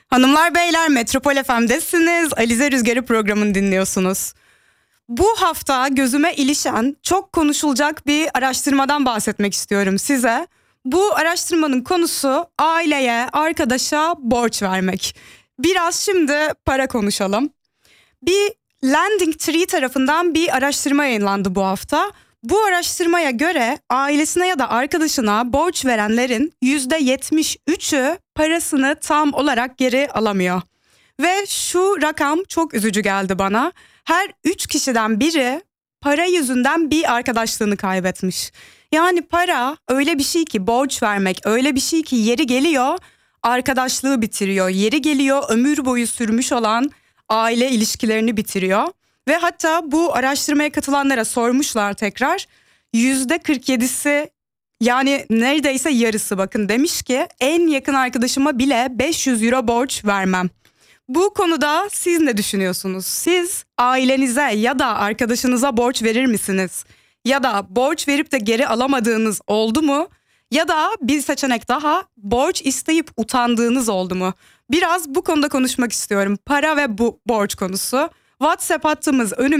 Hanımlar beyler, Metropol FM'desiniz. Alize Rüzgarı programını dinliyorsunuz. Bu hafta gözüme ilişen, çok konuşulacak bir araştırmadan bahsetmek istiyorum size. Bu araştırmanın konusu aileye, arkadaşa borç vermek. Biraz şimdi para konuşalım. Bir Landing Tree tarafından bir araştırma yayınlandı bu hafta. Bu araştırmaya göre ailesine ya da arkadaşına borç verenlerin %73'ü parasını tam olarak geri alamıyor. Ve şu rakam çok üzücü geldi bana. Her 3 kişiden biri para yüzünden bir arkadaşlığını kaybetmiş. Yani para öyle bir şey ki, borç vermek öyle bir şey ki yeri geliyor arkadaşlığı bitiriyor. Yeri geliyor ömür boyu sürmüş olan aile ilişkilerini bitiriyor. Ve hatta bu araştırmaya katılanlara sormuşlar tekrar. %47'si, yani neredeyse yarısı, bakın, demiş ki en yakın arkadaşıma bile 500 euro borç vermem. Bu konuda siz ne düşünüyorsunuz? Siz ailenize ya da arkadaşınıza borç verir misiniz? Ya da borç verip de geri alamadığınız oldu mu? Ya da bir seçenek daha, borç isteyip utandığınız oldu mu? Biraz bu konuda konuşmak istiyorum. Para ve bu borç konusu. WhatsApp hattımız önümüzde.